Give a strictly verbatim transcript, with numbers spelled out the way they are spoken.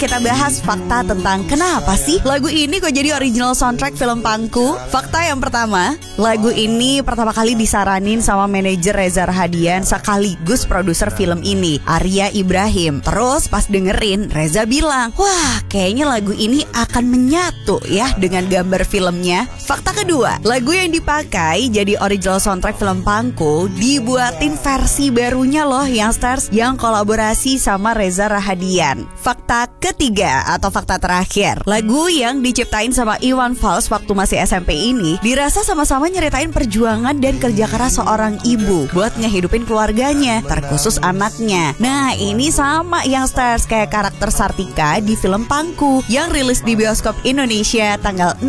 kita bahas fakta tentang kenapa sih lagu ini kok jadi original soundtrack film Pangku. Fakta yang pertama, lagu ini pertama kali disaranin sama manajer Reza Rahadian sekaligus produser film ini, Arya Ibrahim. Terus pas dengerin, Reza bilang, wah kayaknya lagu ini akan menyatu ya dengan gambar filmnya. Fakta kedua, lagu yang dipakai jadi original soundtrack film Pangku dibuatin versi barunya loh Youngsters yang kolaborasi sama Reza Rahadian. Fakta ketiga atau fakta terakhir, lagu yang diciptain sama Iwan Fals waktu masih S M P ini dirasa sama-sama nyeritain perjuangan dan kerja keras seorang ibu buat ngehidupin keluarganya, terkhusus anaknya. Nah ini sama Youngsters kayak karakter Sartika di film Pangku yang rilis di bioskop Indonesia tanggal